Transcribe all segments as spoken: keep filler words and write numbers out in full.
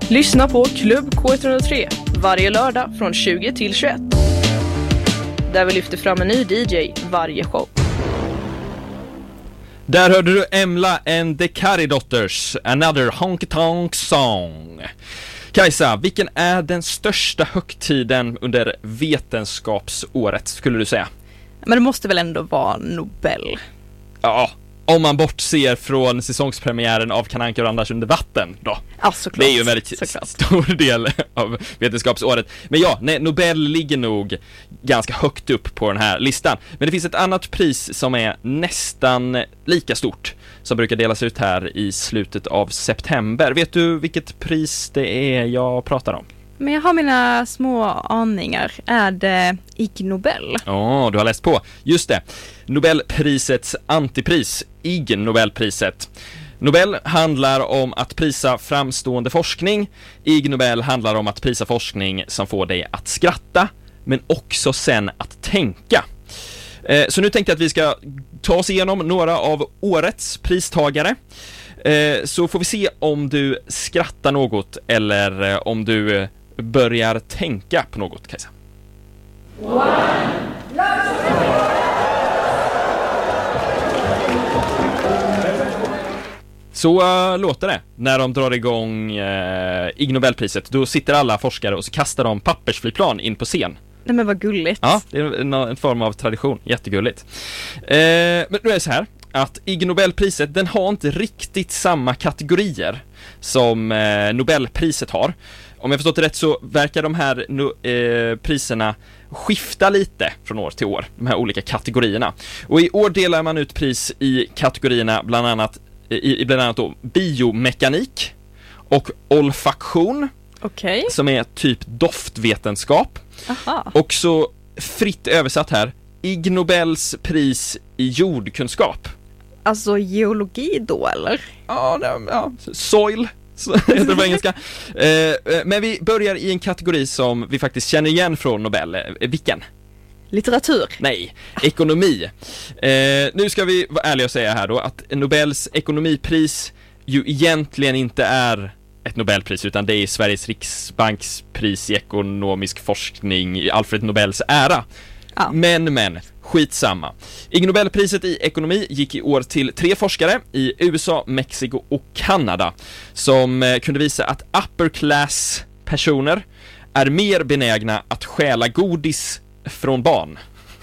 Lyssna på Klubb K ett noll tre varje lördag från tjugo till tjugoett. Där vi lyfter fram en ny D J varje show. Där hörde du Emla and the Caridotters, Another Honky Tonk Song. Kajsa, vilken är den största högtiden under vetenskapsåret, skulle du säga? Men det måste väl ändå vara Nobel. Ja, om man bortser från säsongspremiären av Kalle Anka och Anders under vatten då. Ja, såklart. Det är ju en väldigt såklart. stor del av vetenskapsåret. Men ja, nej, Nobel ligger nog ganska högt upp på den här listan. Men det finns ett annat pris som är nästan lika stort, som brukar delas ut här i slutet av september. Vet du vilket pris det är jag pratar om? Men jag har mina små aningar. Är det Ig Nobel? Ja, oh, du har läst på. Just det. Nobelprisets antipris, Ig Nobelpriset. Nobel handlar om att prisa framstående forskning. Ig Nobel handlar om att prisa forskning som får dig att skratta, men också sen att tänka. Eh, så nu tänkte jag att vi ska ta oss igenom några av årets pristagare. Eh, så får vi se om du skrattar något eller eh, om du börjar tänka på något, Kajsa. Så uh, låter det när de drar igång uh, Ig Nobelpriset. Då sitter alla forskare och så kastar de pappersflygplan in på scen. Nej, men vad gulligt. Ja, det är en, en form av tradition. Jättegulligt. Uh, men nu är det så här att Ig Nobelpriset, den har inte riktigt samma kategorier som uh, Nobelpriset har. Om jag förstått det rätt så verkar de här uh, priserna skifta lite från år till år, de här olika kategorierna. Och i år delar man ut pris i kategorierna bland annat i, i bland annat då biomekanik och olfaktion. Okej. Okay. Som är typ doftvetenskap. Aha. Och så fritt översatt här, Ig Nobels pris i jordkunskap. Alltså geologi då, eller? Ja, ja soil så heter det på engelska. eh, men vi börjar i en kategori som vi faktiskt känner igen från Nobel. Vilken? Litteratur? Nej, ekonomi. Eh, nu ska vi vara ärliga och säga här då att Nobels ekonomipris ju egentligen inte är ett Nobelpris, utan det är Sveriges Riksbanks pris i ekonomisk forskning i Alfred Nobels ära. Ja. Men, men, skitsamma. Ig Nobelpriset i ekonomi gick i år till tre forskare i U S A, Mexiko och Kanada som eh, kunde visa att upper class personer är mer benägna att stjäla godis från barn.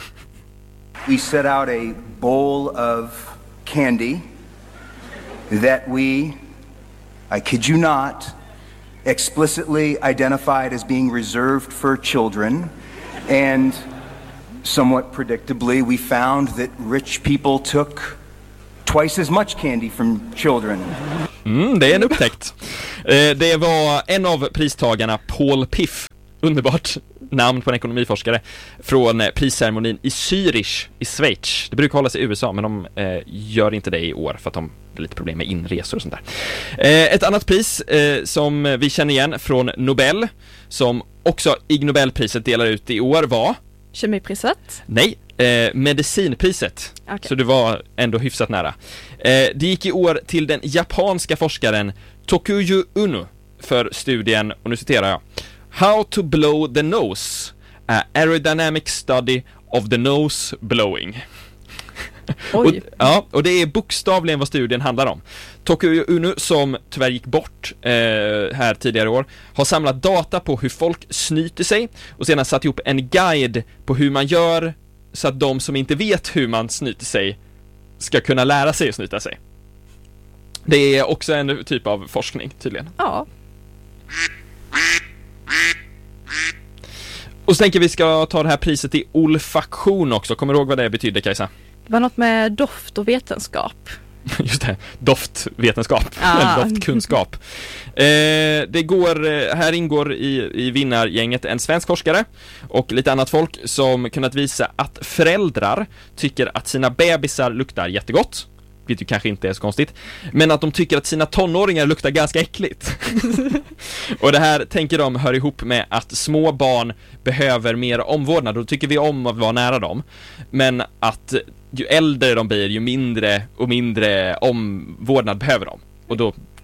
We set out a bowl of candy that we, I kid you not, explicitly identified as being reserved for children, and somewhat predictably we found that rich people took twice as much candy from children. Mm, det är en upptäckt. eh, Det var en av pristagarna, Paul Piff, underbart namn på en ekonomiforskare, från prisceremonin i Zürich i Schweiz. Det brukar hållas i U S A, men de eh, gör inte det i år för att de har lite problem med inresor och sånt där. Eh, ett annat pris eh, som vi känner igen från Nobel, som också Ig Nobelpriset delar ut i år, var Kemipriset? Nej, eh, medicinpriset. Okay. Så det var ändå hyfsat nära. Eh, det gick i år till den japanska forskaren Tokuyu Unu för studien, och nu citerar jag: How to blow the nose, a aerodynamic study of the nose blowing. och, ja, och det är bokstavligen vad studien handlar om. Tokuyu Unu, som tyvärr gick bort eh, här tidigare år, har samlat data på hur folk snyter sig och sedan satt ihop en guide på hur man gör så att de som inte vet hur man snyter sig ska kunna lära sig att snyta sig. Det är också en typ av forskning tydligen. Ja. Och så tänker vi ska ta det här priset i olfaktion också. Kommer du ihåg vad det betyder, Kajsa? Det var något med doft och vetenskap. Just det, doftvetenskap, ah. doftkunskap. Eh, det går, här ingår i, i vinnargänget en svensk forskare och lite annat folk som kunnat visa att föräldrar tycker att sina bebisar luktar jättegott. Vilket ju kanske inte är så konstigt. Men att de tycker att sina tonåringar luktar ganska äckligt. Och det här tänker de hör ihop med att små barn behöver mer omvårdnad. Då tycker vi om att vara nära dem. Men att ju äldre de blir, ju mindre och mindre omvårdnad behöver de. Och då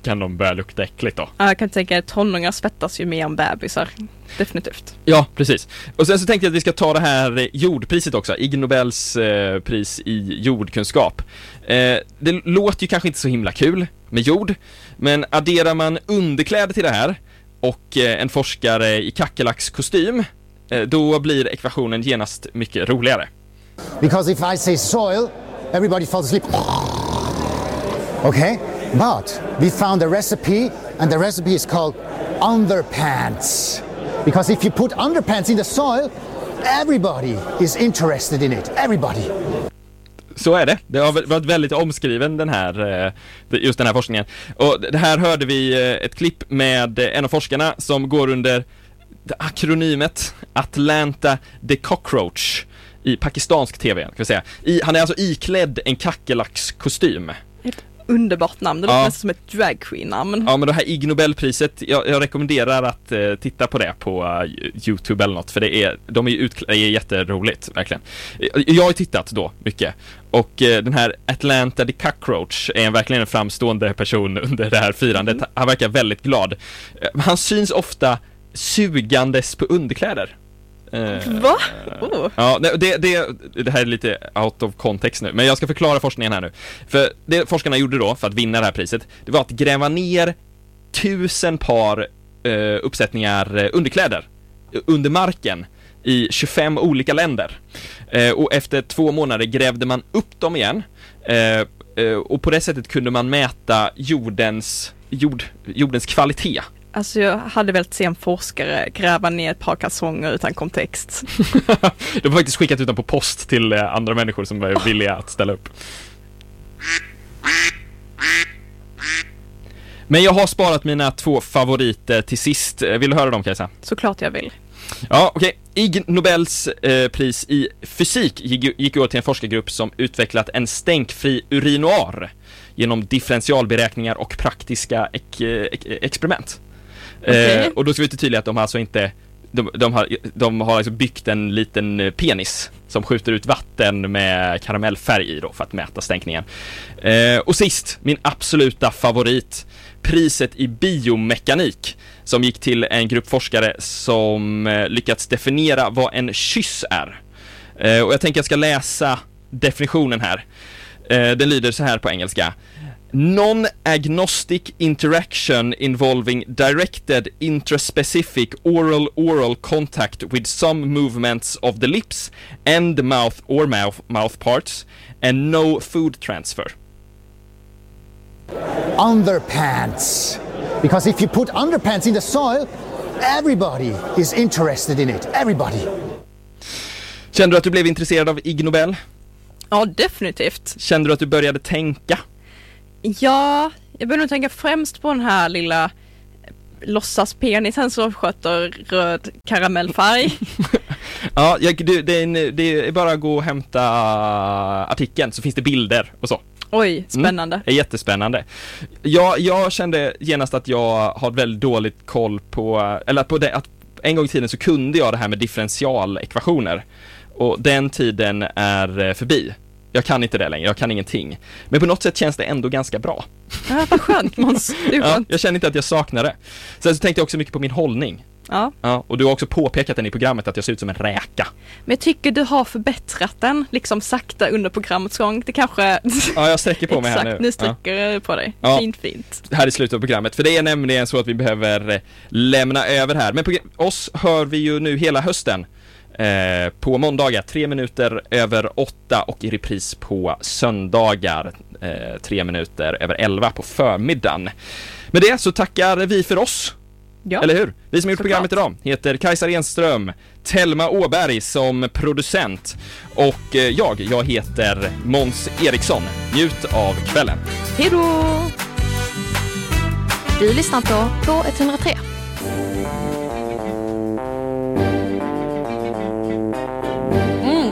kan de börja lukta äckligt då. Ja, jag kan tänka att tonåringar svettas ju mer än bebisar. Definitivt. Ja, precis. Och sen så tänkte jag att vi ska ta det här jordpriset också. Ig Nobels eh, pris i jordkunskap. Eh, det låter ju kanske inte så himla kul med jord, men adderar man underkläder till det här och eh, en forskare i kackerlackskostym, eh, då blir ekvationen genast mycket roligare. Because if I say soil, everybody falls asleep. Okay? But we found a recipe, and the recipe is called underpants. Because if you put underpants in the soil, everybody is interested in it. Everybody. Så är det. Det har varit väldigt omskriven den här, just den här forskningen. Och det här hörde vi ett klipp med en av forskarna som går under akronymet Atlanta the Cockroach i pakistansk tv, kan vi säga. I, han är alltså iklädd en kackerlackskostym. Ett underbart namn, det låter ja. nästan som ett drag queen namn. Ja, men det här Ig Nobelpriset, jag, jag rekommenderar att uh, titta på det på uh, YouTube eller något, för det är, de är ju utklädda, det är jätteroligt, verkligen. Jag har tittat då mycket, och uh, den här Atlanta the Cockroach är en, verkligen en framstående person under det här firandet. Mm. Han verkar väldigt glad. Uh, han syns ofta sugandes på underkläder. Va? Oh. Ja, det, det, det här är lite out of context nu, men jag ska förklara forskningen här nu. För det forskarna gjorde då för att vinna det här priset, det var att gräva ner tusen par uh, uppsättningar underkläder under marken i tjugofem olika länder. Uh, och efter två månader grävde man upp dem igen. Uh, uh, och på det sättet kunde man mäta jordens, jord, jordens kvalitet. Alltså jag hade väl se en forskare gräva ner ett par kalsonger utan kontext. De har faktiskt skickat ut dem på post till andra människor som var villiga att ställa upp. Men jag har sparat mina två favoriter till sist. Vill du höra dem, Kajsa? Såklart jag vill. Ja, okej. Okay. Ig Nobels eh, pris i fysik gick, gick åt till en forskargrupp som utvecklat en stänkfri urinoar genom differentialberäkningar och praktiska ek, ek, experiment. Okay. Eh, och då ska vi inte tydliga att de har alltså inte de, de har, de har alltså byggt en liten penis som skjuter ut vatten med karamellfärg i då för att mäta stänkningen. Eh, och sist, min absoluta favorit, priset i biomekanik som gick till en grupp forskare som eh, lyckats definiera vad en kyss är. Eh, och jag tänker jag ska läsa definitionen här. Eh, den lyder så här på engelska: non-agnostic interaction involving directed intraspecific oral-oral contact with some movements of the lips and the mouth or mouth, mouth parts and no food transfer. Underpants. Because if you put underpants in the soil, everybody is interested in it. Everybody. Kände du att du blev intresserad av Ig Nobel? Ja, definitivt. Kände du att du började tänka? Ja, jag började tänka främst på den här lilla låtsaspenisen som sköter röd karamellfärg. Ja, jag, det, det, är, det är bara att gå och hämta artikeln så finns det bilder och så. Oj, spännande. Mm, det är jättespännande. Jag, jag kände genast att jag har väldigt dåligt koll på, eller på det, att en gång i tiden så kunde jag det här med differentialekvationer. Och den tiden är förbi. Jag kan inte det längre, jag kan ingenting. Men på något sätt känns det ändå ganska bra. Ja, vad skönt, Måns. Ja, jag känner inte att jag saknar det. Sen så tänkte jag också mycket på min hållning. Ja. Ja. Och du har också påpekat den i programmet att jag ser ut som en räka. Men jag tycker du har förbättrat den, liksom sakta under programmets gång. Det kanske... Ja, jag sträcker på mig här nu. Exakt, nu sträcker ja. på dig. Ja. Fint, fint. Här i slutet av programmet. För det är nämligen så att vi behöver lämna över här. Men på oss hör vi ju nu hela hösten. Eh, på måndagar tre minuter över åtta och i repris på söndagar eh, tre minuter över elva på förmiddagen. Med det så tackar vi för oss. Ja. Eller hur? Vi som har gjort programmet klart. Idag heter Kajsa Renström, Telma Åberg som producent och eh, jag, jag heter Måns Eriksson. Njut av kvällen. Hej då! Du lyssnar på K ett noll tre.